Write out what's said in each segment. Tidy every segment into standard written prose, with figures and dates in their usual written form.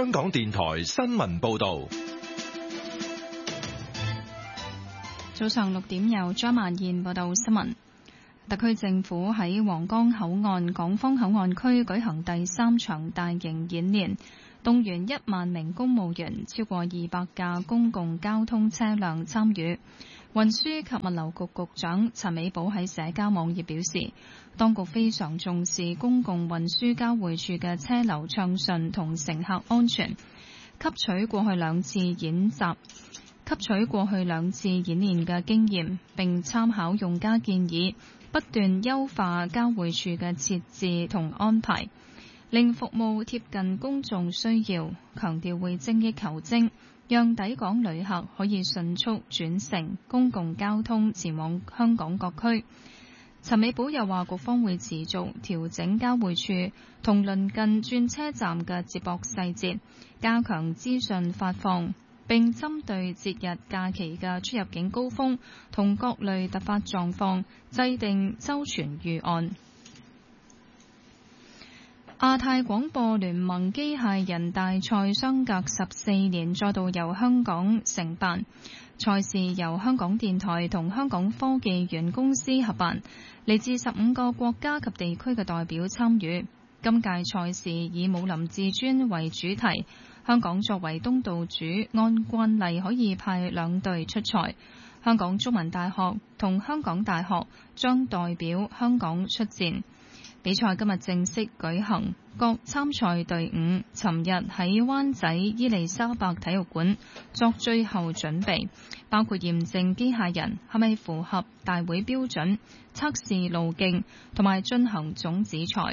香港電台新聞報道。 早上6點由張曼燕報道新聞。特區政府喺皇崗口岸港方口岸區舉行第3場大型演練，動員1萬名公務員，超過200架公共交通車輛參與。運輸及物流局局長陳美寶喺社交網頁表示，當局非常重視公共運輸交匯處嘅車流暢順同乘客安全，吸取過去兩次演練嘅經驗，並參考用家建議，不斷優化交匯處嘅設置同安排，令服務貼近公眾需要。強調會精益求精，讓抵港旅客可以迅速轉乘公共交通前往香港各區。陳美寶又話，局方會持續調整交匯處同鄰近轉車站嘅接駁細節，加強資訊發放，並針對節日假期嘅出入境高峰同各類突發狀況，制定周全預案。亞太廣播聯盟機械人大賽相隔14年再度由香港承辦，賽事由香港電台同香港科技園公司合辦，嚟自15個國家及地區嘅代表參與。今屆賽事以武林至尊為主題，香港作為東道主，按慣例可以派2隊出賽。香港中文大學同香港大學將代表香港出戰。比賽今日正式舉行，各參賽隊伍尋日喺灣仔伊利沙伯體育館作最後準備，包括驗證機械人係咪符合大會標準、測試路徑同埋進行種子賽。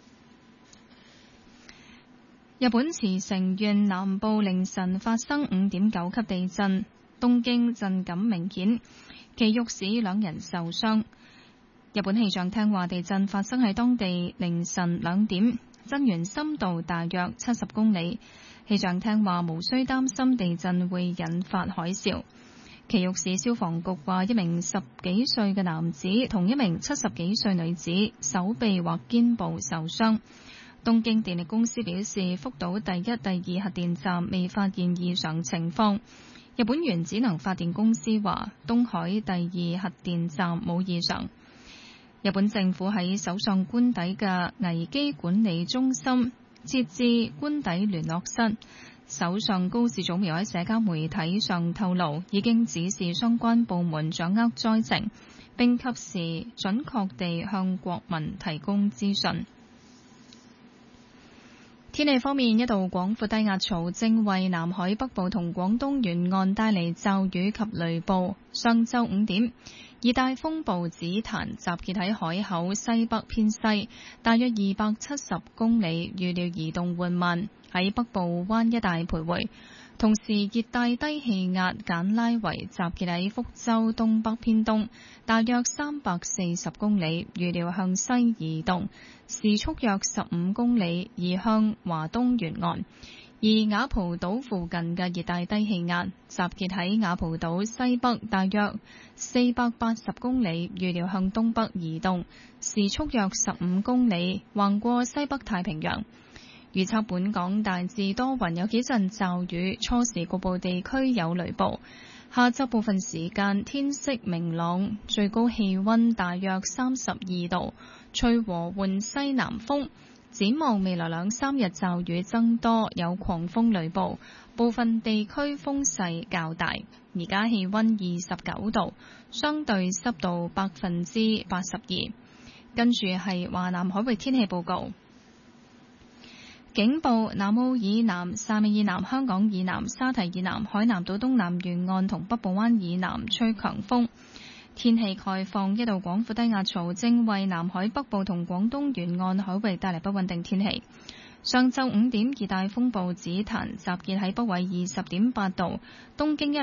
日本茨城縣南部凌晨發生5.9級地震，東京震感明顯，埼玉市2人受傷。日本氣象廳話，地震發生喺當地凌晨2點，震源深度大約70公里。氣象廳話無需擔心地震會引發海嘯。埼玉市消防局話，一名10幾歲嘅男子同一名70幾歲女子手臂或肩部受傷。東京電力公司表示，福島第1、第2核電站未發現異常情況。日本原子能發電公司話，東海第2核電站冇異常。日本政府喺首相官邸嘅危機管理中心設置官邸聯絡室。首相高市早苗喺社交媒體上透露，已經指示相關部門掌握災情，並及時準確地向國民提供資訊。天氣方面，一道廣闊低壓槽正為南海北部同廣東沿岸帶嚟驟雨及雷暴。上晝5點，熱帶風暴紫檀集結喺海口西北偏西，大約270公里，預料移動緩慢，喺北部灣一帶徘徊。同時，熱帶低氣壓簡拉維集結喺福州東北偏東，大約340公里，預料向西移動，時速約15公里，移向華東沿岸。而雅蒲島附近嘅熱帶低氣壓集結喺雅蒲島西北，大約480公里，預料向東北移動，時速約15公里，橫過西北太平洋。預測本港大致多雲，有幾陣驟雨，初時局部地區有雷暴。下晝部分時間天色明朗，最高氣溫大約32度，吹和緩西南風。展望未來2、3日驟雨增多，有狂風雷暴，部分地區風勢較大。而家氣溫29度，相對濕度82%。跟住係華南海域天氣報告。警報：南澳以南、汕尾以南、香港以南、沙堤以南、海南島東南沿岸同北部灣以南吹強風。天氣概況：一道廣闊低壓槽正為南海北部同廣東沿岸海域帶嚟不穩定天氣。上晝5點，熱帶風暴紫檀集結喺北緯20.8度，東經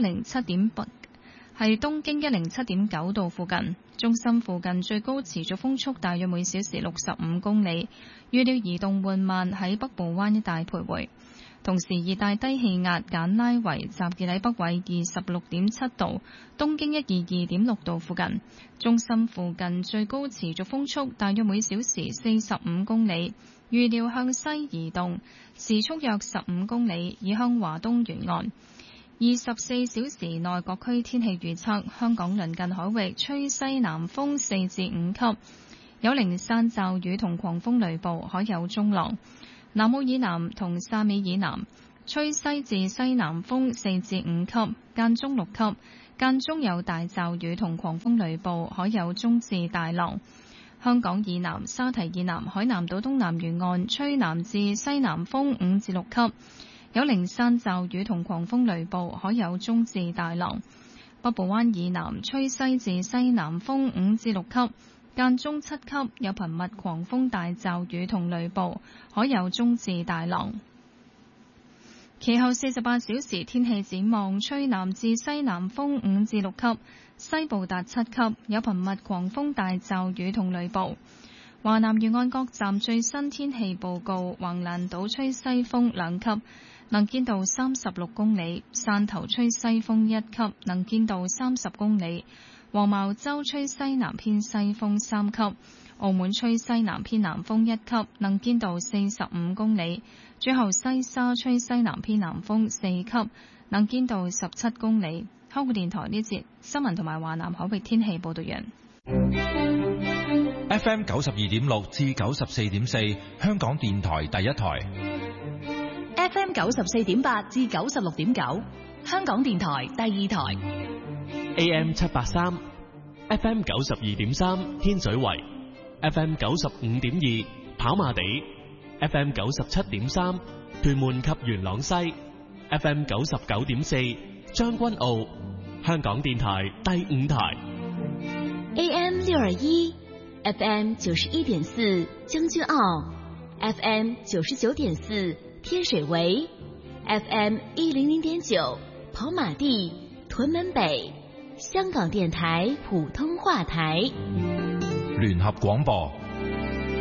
107.9度附近。中心附近最高持續風速大約每小時65公里，預料移動緩慢，喺北部灣一帶徘徊。同時，熱帶低氣壓簡拉維集結喺北緯26.7度，東經122.6度附近。中心附近最高持續風速大約每小時45公里， 預料向西移動，時速約15公里，移向華東沿岸。24小時內各區天氣預測：香港鄰近海域吹西南風4至5級，有零散驟雨同狂風雷暴，海有中浪。南澳以南同汕尾以南吹西至西南風4至5級，間中6級，間中有大驟雨同狂風雷暴，海有中至大浪。香港以南、沙堤以南、海南島東南沿岸吹南至西南風5至6級，有零散驟雨同狂風雷暴，海有中至大浪。北部灣以南吹西至西南風5至6級，間中7級，有頻密狂風大驟雨同雷暴，海有中至大浪。其後48小時天氣展望：吹南至西南風5至6級，西部達7級，有頻密狂風大驟雨同雷暴。華南沿岸各站最新天氣報告：橫瀾島吹西風2級，能見度36公里；汕頭吹西風1級，能見度30公里；黃茅洲吹西南偏西風3級；澳門吹西南偏南風1級，能見度45公里；最後西沙吹西南偏南風4級，能見度17公里。香港電台呢節新聞同埋華南海域天氣報道完。 FM 92.6至94.4，香港電台第一台。 FM 94.8至96.9，香港電台第二台。 AM 783 FM 92.3天水圍， FM 95.2跑馬地， FM 97.3屯門及元朗西， FM 99.4將軍澳，香港電台第五台。 AM 621 FM 91.4將軍澳， FM 99.4天水圍， FM 100.9跑馬地屯門北，香港電台普通話台。 聯合廣播。